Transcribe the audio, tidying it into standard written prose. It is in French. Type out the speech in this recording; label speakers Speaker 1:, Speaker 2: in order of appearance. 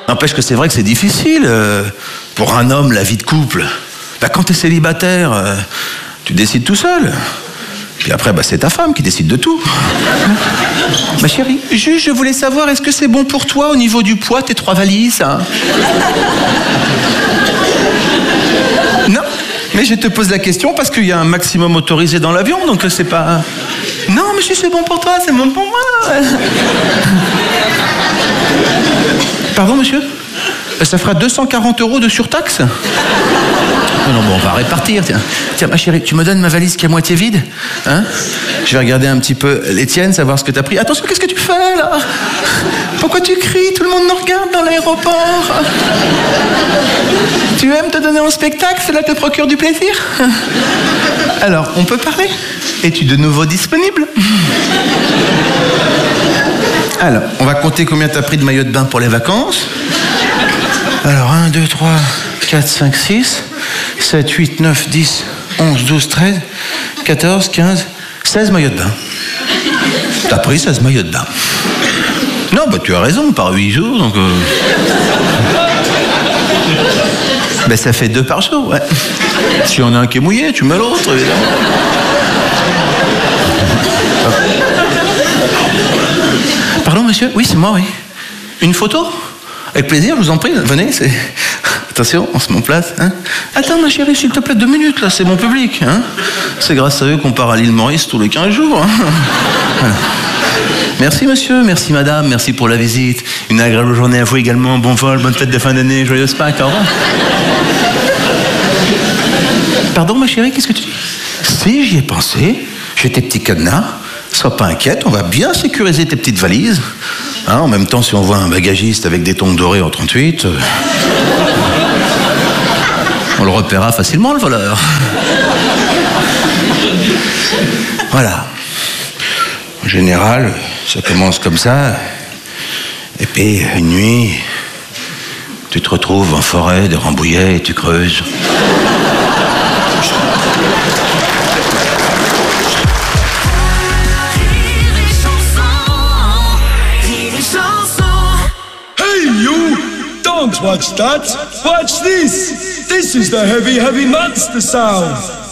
Speaker 1: N'empêche que c'est vrai que c'est difficile pour un homme, la vie de couple. Bah, quand t'es célibataire, tu décides tout seul. Puis après, bah, c'est ta femme qui décide de tout. Ma chérie, juste, je voulais savoir, est-ce que c'est bon pour toi au niveau du poids, tes 3 valises, hein? Non, mais je te pose la question parce qu'il y a un maximum autorisé dans l'avion, donc c'est pas... Non, mais si c'est bon pour toi, c'est bon pour moi. Pardon, monsieur? Ça fera 240 € de surtaxe? Non, bon, on va répartir, tiens. Tiens, ma chérie, tu me donnes ma valise qui est à moitié vide, hein? Je vais regarder un petit peu les tiennes, savoir ce que t'as pris. Attention, qu'est-ce que tu fais, là? Pourquoi tu cries? Tout le monde nous regarde dans l'aéroport. Tu aimes te donner en spectacle? Cela te procure du plaisir? Alors, on peut parler? Es-tu de nouveau disponible? Alors, on va compter combien t'as pris de maillot de bain pour les vacances. Alors, 1, 2, 3, 4, 5, 6, 7, 8, 9, 10, 11, 12, 13, 14, 15, 16 maillots de bain. T'as pris 16 maillots de bain. Non, bah tu as raison, par 8 jours, donc... Ben ça fait 2 par jour, ouais. Si on a un qui est mouillé, tu mets l'autre, évidemment. Pardon, monsieur? Oui, c'est moi, oui. Une photo? Avec plaisir, je vous en prie, venez, c'est... Attention, on se met en place, hein. Attends, ma chérie, s'il te plaît, 2 minutes, là, c'est mon public, hein. C'est grâce à eux qu'on part à l'île Maurice tous les 15 jours, hein. Voilà. Merci, monsieur, merci, madame, merci pour la visite. Une agréable journée à vous également, bon vol, bonne fête de fin d'année, joyeuse Pâques, au revoir. Pardon, ma chérie, qu'est-ce que tu dis? Si, j'y ai pensé, j'ai tes petits cadenas, sois pas inquiète, on va bien sécuriser tes petites valises. Hein, en même temps, si on voit un bagagiste avec des tongs dorés en 38, on le repérera facilement, le voleur. Voilà. En général, ça commence comme ça. Et puis, une nuit, tu te retrouves en forêt de Rambouillet et tu creuses.
Speaker 2: Don't watch that, watch this! This is the heavy, heavy monster sound!